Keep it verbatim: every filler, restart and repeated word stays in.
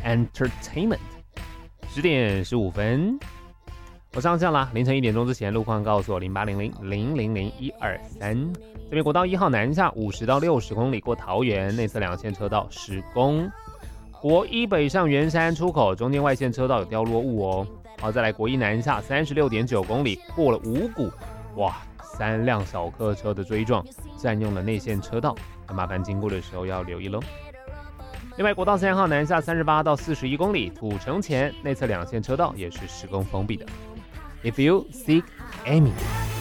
Entertainment。十点十五分，我上线啦。凌晨一点钟之前，路况告诉我零八零零零零零一二三。这边国道一号南下五十到六十公里过桃园，内侧两线车道施工。国一北上圆山出口，中间外线车道有掉落物哦。好，再来国一南下三十六点九公里，过了五股，哇，三辆小客车的追撞，占用了内线车道，麻烦经过的时候要留意喽。另外，国道三号南下三十八到四十一公里，土城前内侧两线车道也是施工封闭的。If you seek Amy。